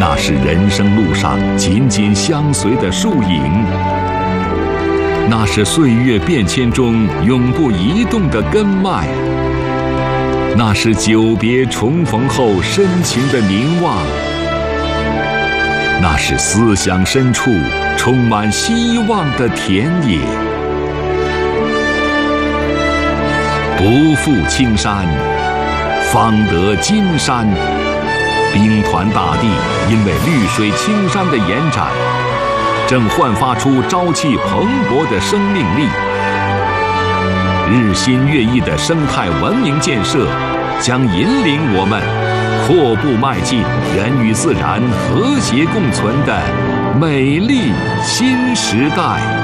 那是人生路上紧紧相随的树影，那是岁月变迁中永不移动的根脉，那是久别重逢后深情的凝望，那是思想深处充满希望的田野。不负青山，方得金山。兵团大地因为绿水青山的延展，正焕发出朝气蓬勃的生命力。日新月异的生态文明建设，将引领我们阔步迈进人与自然和谐共存的美丽新时代。